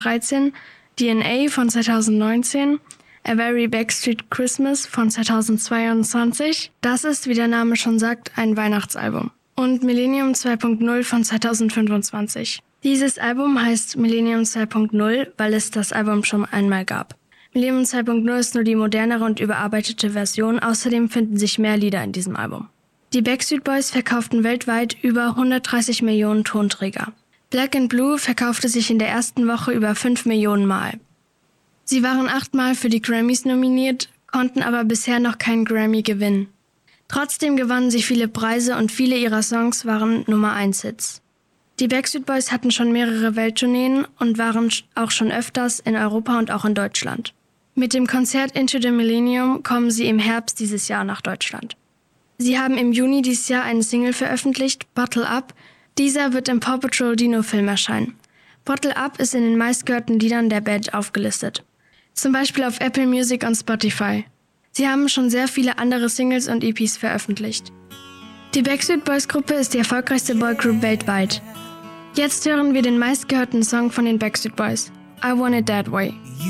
2013, DNA von 2019, A Very Backstreet Christmas von 2022. Das ist, wie der Name schon sagt, ein Weihnachtsalbum. Und Millennium 2.0 von 2025. Dieses Album heißt Millennium 2.0, weil es das Album schon einmal gab. Millennium 2.0 ist nur die modernere und überarbeitete Version, außerdem finden sich mehr Lieder in diesem Album. Die Backstreet Boys verkauften weltweit über 130 Millionen Tonträger. Black and Blue verkaufte sich in der ersten Woche über 5 Millionen Mal. Sie waren 8 Mal für die Grammys nominiert, konnten aber bisher noch keinen Grammy gewinnen. Trotzdem gewannen sie viele Preise und viele ihrer Songs waren Nummer-1-Hits. Die Backstreet Boys hatten schon mehrere Welttourneen und waren auch schon öfters in Europa und auch in Deutschland. Mit dem Konzert Into the Millennium kommen sie im Herbst dieses Jahr nach Deutschland. Sie haben im Juni dieses Jahr eine Single veröffentlicht, Bottle Up. Dieser wird im Paw Patrol Dino-Film erscheinen. Bottle Up ist in den meistgehörten Liedern der Band aufgelistet. Zum Beispiel auf Apple Music und Spotify. Sie haben schon sehr viele andere Singles und EPs veröffentlicht. Die Backstreet Boys Gruppe ist die erfolgreichste Boygroup weltweit. Jetzt hören wir den meistgehörten Song von den Backstreet Boys, I Want It That Way.